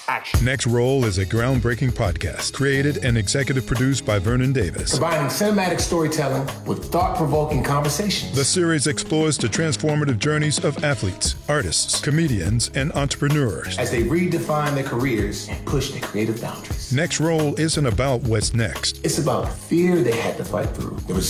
action. Next Roll is a groundbreaking podcast created and executive produced by Vernon Davis. Combining cinematic storytelling with thought-provoking conversations. The series explores the transformative journeys of athletes, artists, comedians, and entrepreneurs as they redefine their careers and push their creative boundaries. Next Roll isn't about what's next. It's about the fear they had to fight through, the